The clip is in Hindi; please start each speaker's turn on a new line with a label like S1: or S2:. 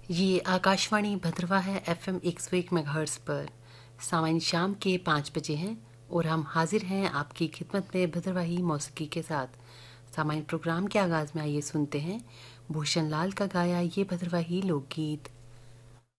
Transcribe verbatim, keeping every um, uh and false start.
S1: ये आकाशवाणी भद्रवा है एफ एम एक सौ एक मेगाहर्ट्ज़ पर। सामान्य शाम के पाँच बजे हैं और हम हाजिर हैं आपकी खिदमत में भद्रवाही मौसीकी के साथ। सामान्य प्रोग्राम के आगाज़ में आइए सुनते हैं भूषण लाल का गाया ये भद्रवाही लोकगीत।